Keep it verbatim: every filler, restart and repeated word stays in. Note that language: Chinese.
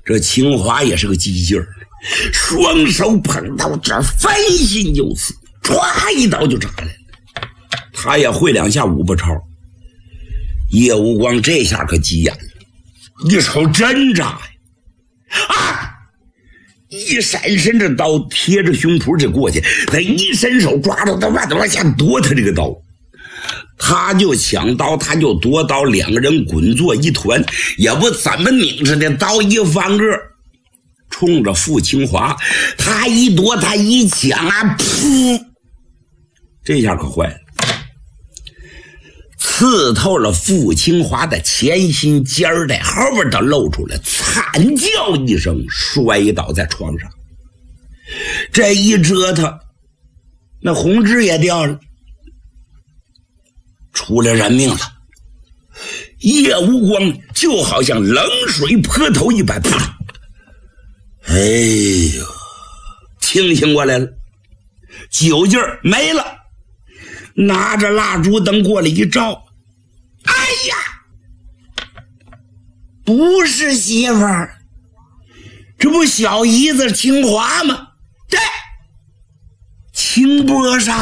这清华也是个急劲儿，双手碰到这儿，翻心就刺，唰一刀就扎来了。他也会两下五步抄，叶无光这下可急眼了，一瞅真扎呀！啊！一闪身，这刀贴着胸脯就过去，他一伸手抓住他，往往下夺他这个刀，他就抢刀，他就夺刀，两个人滚作一团，也不怎么拧着的刀一翻个，冲着傅清华，他一夺，他一抢啊，噗！这下可坏了，刺透了傅清华的前心尖儿带，后边都露出来，惨叫一声，摔倒在床上。这一折腾，那红痣也掉了，出来人命了。叶无光就好像冷水泼头一般，啪！哎呦，清醒过来了，酒劲儿没了，拿着蜡烛灯过来一照，哎呀，不是媳妇儿，这不小姨子清华吗？对，清波上